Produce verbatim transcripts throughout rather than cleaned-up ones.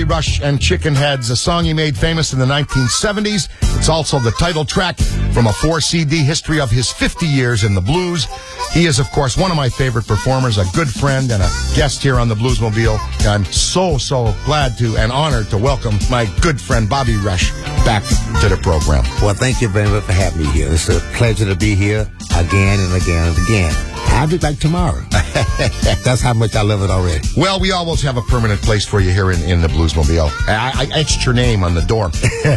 Rush and Chicken Heads, a song he made famous in the nineteen seventies. It's also the title track from a four C D history of his fifty years in the blues. He is, of course, one of my favorite performers, a good friend and a guest here on the Bluesmobile. I'm so, so glad to and honored to welcome my good friend Bobby Rush back to the program. Well, thank you very much for having me here. It's a pleasure to be here again and again and again. I'll be back tomorrow. That's how much I love it already. Well, we always have a permanent place for you here in, in the Bluesmobile. I, I etched your name on the door.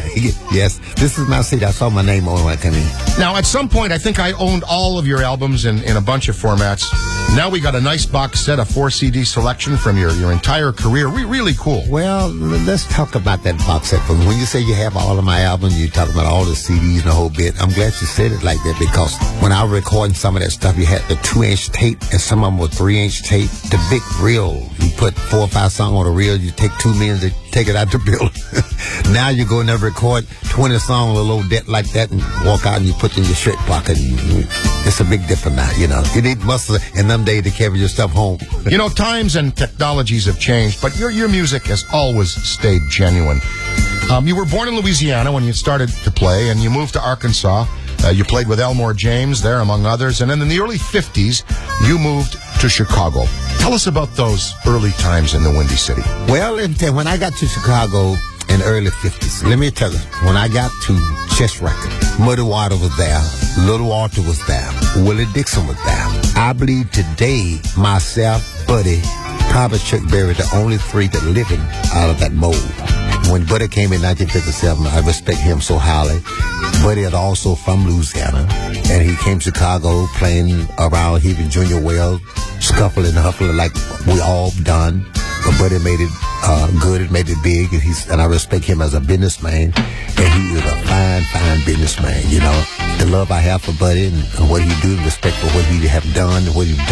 Yes, this is my seat. I saw my name on when I came in. Now, at some point, I think I owned all of your albums in, in a bunch of formats. Now we got a nice box set, a four C D selection from your, your entire career. Re- really cool. Well, let's talk about that box set. When you say you have all of my albums, you talk about all the C Ds and the whole bit. I'm glad you said it like that, because when I was recording some of that stuff, you had the two-inch tape, and some of them were three-inch tape. The big reel, you put four or five songs on a reel, you take two minutes to take it out the building. Now you go in there and record twenty songs with a little debt like that and walk out and you put it in your shirt pocket. And it's a big difference now, you know. You need muscle in them days to carry your stuff home. You know, times and technologies have changed, but your your music has always stayed genuine. Um, you were born in Louisiana when you started to play, and you moved to Arkansas. Uh, you played with Elmore James there, among others. And then in the early fifties, you moved to Chicago. Tell us about those early times in the Windy City. Well, let me tell you, when I got to Chicago in the early fifties, let me tell you, when I got to Chess Records, Muddy Water was there, Little Walter was there, Willie Dixon was there. I believe today, myself, Buddy, probably Chuck Berry, the only three that living out of that mold. When Buddy came in nineteen fifty-seven, I respect him so highly. Buddy is also from Louisiana, and he came to Chicago playing around even Junior Wells, scuffling and huffling like we all done. But Buddy made it uh, good, it made it big, and, he's, and I respect him as a businessman, and he is a fine, fine businessman, you know. The love I have for Buddy and, and what he do, respect for what he have done and what he's done.